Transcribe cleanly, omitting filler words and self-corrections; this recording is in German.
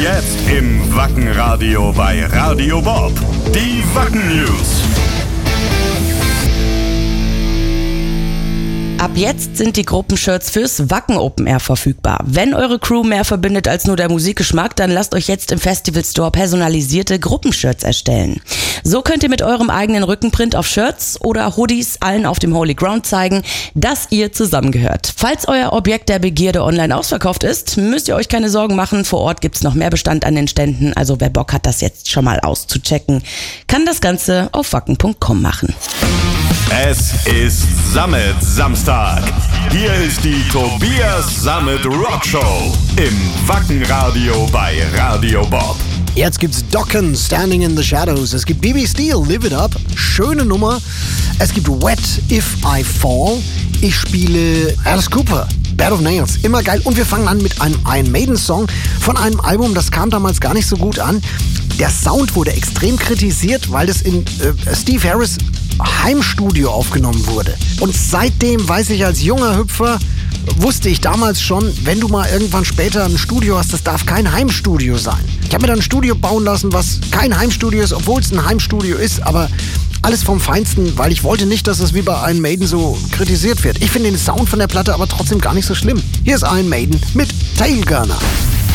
Jetzt im Wacken-Radio bei Radio Bob. Die Wacken-News. Ab jetzt sind die Gruppenshirts fürs Wacken Open Air verfügbar. Wenn eure Crew mehr verbindet als nur der Musikgeschmack, dann lasst euch jetzt im Festival Store personalisierte Gruppenshirts erstellen. So könnt ihr mit eurem eigenen Rückenprint auf Shirts oder Hoodies allen auf dem Holy Ground zeigen, dass ihr zusammengehört. Falls euer Objekt der Begierde online ausverkauft ist, müsst ihr euch keine Sorgen machen. Vor Ort gibt's noch mehr Bestand an den Ständen. Also wer Bock hat, das jetzt schon mal auszuchecken, kann das Ganze auf wacken.com machen. Es ist Sammet-Samstag. Hier ist die Tobias Sammet Rockshow im Wacken-Radio bei Radio Bob. Jetzt gibt's Dokken, Standing in the Shadows. Es gibt BB Steel, Live It Up, schöne Nummer. Es gibt Wet If I Fall. Ich spiele Alice Cooper, Bed of Nails, immer geil. Und wir fangen an mit einem Iron Maiden Song von einem Album, das kam damals gar nicht so gut an. Der Sound wurde extrem kritisiert, weil das in Steve Harris Heimstudio aufgenommen wurde. Und seitdem weiß ich als junger Hüpfer, wusste ich damals schon, wenn du mal irgendwann später ein Studio hast, das darf kein Heimstudio sein. Ich habe mir dann ein Studio bauen lassen, was kein Heimstudio ist, obwohl es ein Heimstudio ist, aber alles vom Feinsten, weil ich wollte nicht, dass es wie bei Iron Maiden so kritisiert wird. Ich finde den Sound von der Platte aber trotzdem gar nicht so schlimm. Hier ist Iron Maiden mit Tailgunner.